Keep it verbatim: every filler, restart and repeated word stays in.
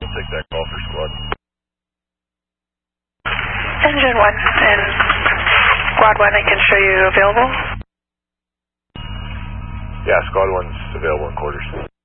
I'll take that call for squad. Engine one and squad one, I can show you available. Yeah, squad one's available in quarters.